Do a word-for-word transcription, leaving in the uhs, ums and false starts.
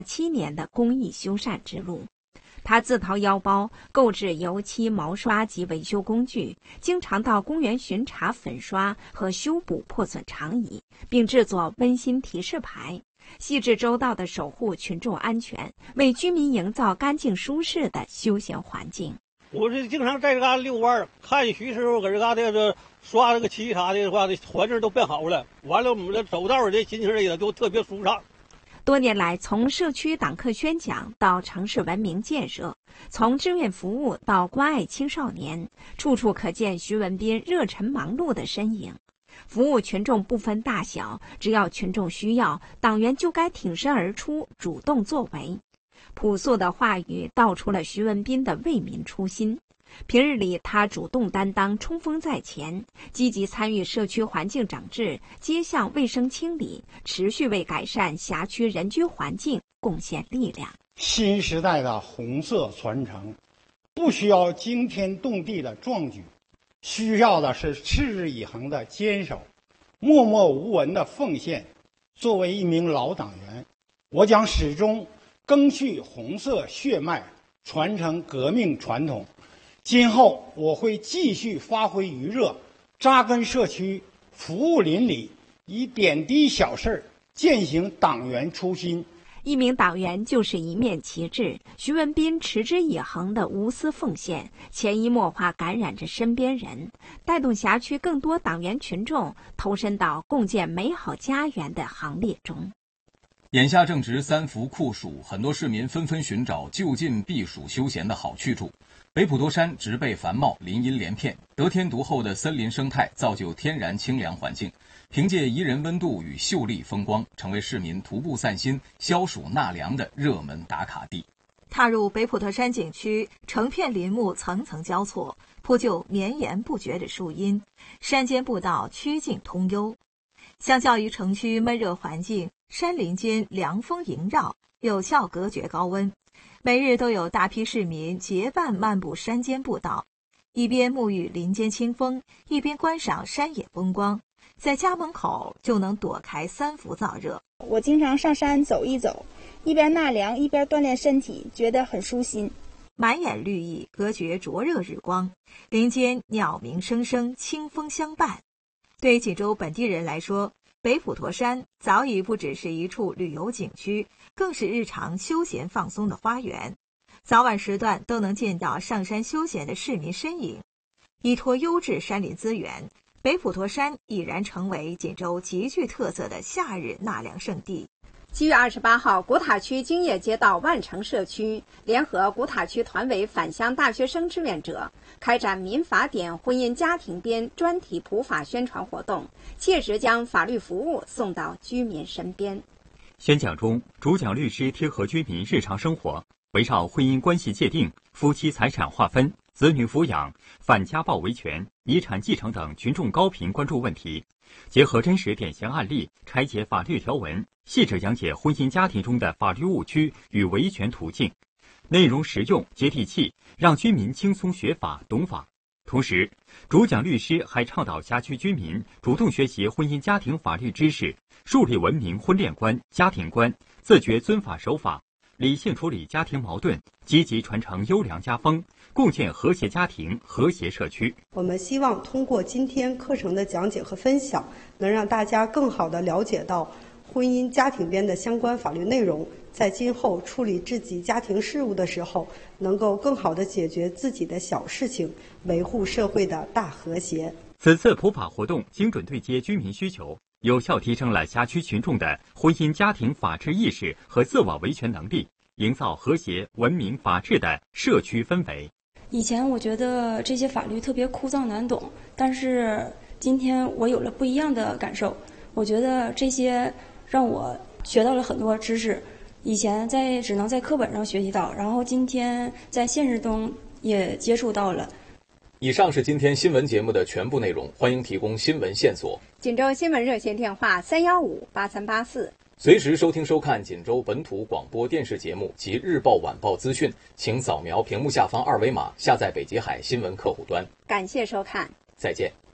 七年的公益修缮之路。他自掏腰包购置油漆、毛刷及维修工具，经常到公园巡查、粉刷和修补破损长椅，并制作温馨提示牌，细致周到地守护群众安全，为居民营造干净舒适的休闲环境。 我是经常在这嘎遛弯，看徐师傅搁这嘎这个刷这个漆啥的话，这环境都变好了。完了，我们这走道的心情也都特别舒畅。 多年来，从社区党课宣讲到城市文明建设，从志愿服务到关爱青少年，处处可见徐文斌热忱忙碌的身影。服务群众不分大小，只要群众需要，党员就该挺身而出，主动作为。朴素的话语道出了徐文斌的为民初心。平日里，他主动担当，冲锋在前，积极参与社区环境整治、街巷卫生清理，持续为改善辖区人居环境贡献力量。 新时代的红色传承，不需要惊天动地的壮举，需要的是持之以恒的坚守，默默无闻的奉献。作为一名老党员，我将始终赓续红色血脉，传承革命传统。今后我会继续发挥余热，扎根社区，服务邻里，以点滴小事践行党员初心。 一名党员就是一面旗帜，徐文斌持之以恒的无私奉献，潜移默化感染着身边人，带动辖区更多党员群众投身到共建美好家园的行列中。 眼下正值三伏酷暑，很多市民纷纷寻找就近避暑休闲的好去处。北普陀山植被繁茂，林荫连片，得天独厚的森林生态造就天然清凉环境，凭借宜人温度与秀丽风光，成为市民徒步散心、消暑纳凉的热门打卡地。 踏入北普陀山景区，成片林木层层交错，铺就绵延不绝的树荫，山间步道曲径通幽。相较于城区闷热环境，山林间凉风萦绕，有效隔绝高温。每日都有大批市民结伴漫步山间步道，一边沐浴林间清风，一边观赏山野风光，在家门口就能躲开三伏燥热。 我经常上山走一走，一边纳凉一边锻炼身体，觉得很舒心。 满眼绿意隔绝灼热日光，林间鸟鸣声声，清风相伴。对锦州本地人来说，北普陀山早已不只是一处旅游景区，更是日常休闲放松的花园。早晚时段都能见到上山休闲的市民身影。依托优质山林资源，北普陀山已然成为锦州极具特色的夏日纳凉胜地。 七月二十八号，古塔区金叶街道万城社区联合古塔区团委返乡大学生志愿者，开展民法典婚姻家庭编专题普法宣传活动，切实将法律服务送到居民身边。 宣讲中，主讲律师贴合居民日常生活，围绕婚姻关系界定、夫妻财产划分、子女抚养、反家暴维权、遗产继承等群众高频关注问题，结合真实典型案例，拆解法律条文，细致讲解婚姻家庭中的法律误区与维权途径，内容实用接地气，让居民轻松学法懂法。同时，主讲律师还倡导辖区居民主动学习婚姻家庭法律知识，树立文明婚恋观、家庭观，自觉遵法守法，理性处理家庭矛盾，积极传承优良家风，共建和谐家庭、和谐社区。 我们希望通过今天课程的讲解和分享，能让大家更好地了解到婚姻家庭编的相关法律内容，在今后处理自己家庭事务的时候，能够更好地解决自己的小事情，维护社会的大和谐。 此次普法活动精准对接居民需求，有效提升了辖区群众的婚姻家庭法治意识和自我维权能力，营造和谐、文明、法治的社区氛围。 以前我觉得这些法律特别枯燥难懂，但是今天我有了不一样的感受。我觉得这些让我学到了很多知识，以前在只能在课本上学习到，然后今天在现实中也接触到了。 以上是今天新闻节目的全部内容，欢迎提供新闻线索。 锦州新闻热线电话三幺五八三八四。 随时收听收看锦州本土广播电视节目及日报晚报资讯，请扫描屏幕下方二维码下载北极海新闻客户端。 感谢收看， 再见。